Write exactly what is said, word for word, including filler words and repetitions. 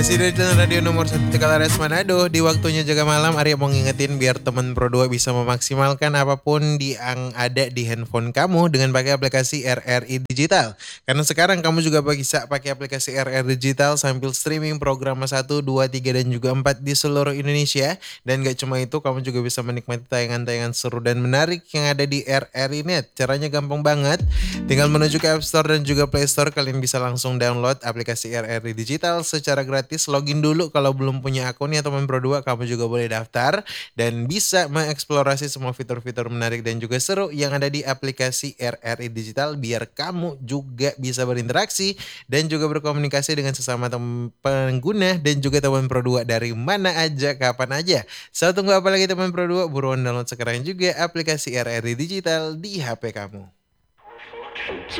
Masih dari channel radio nomor satu Tegal Manado. Di waktunya jaga malam, Arya mau ngingetin biar teman Pro dua bisa memaksimalkan apapun di yang ada di handphone kamu dengan pakai aplikasi R R I Digital. Karena sekarang kamu juga bisa pakai aplikasi R R Digital sambil streaming program satu, dua, tiga, dan juga empat di seluruh Indonesia. Dan gak cuma itu, kamu juga bisa menikmati tayangan-tayangan seru dan menarik yang ada di R R I Net. Caranya gampang banget, tinggal menuju ke App Store dan juga Play Store. Kalian bisa langsung download aplikasi R R I Digital secara gratis. Login dulu kalau belum punya akun ya teman Pro dua, kamu juga boleh daftar dan bisa mengeksplorasi semua fitur-fitur menarik dan juga seru yang ada di aplikasi R R I Digital, biar kamu juga bisa berinteraksi dan juga berkomunikasi dengan sesama tem- pengguna dan juga teman Pro dua dari mana aja, kapan aja. So, tunggu apa lagi teman Pro dua, buruan download sekarang juga aplikasi R R I Digital di H P kamu.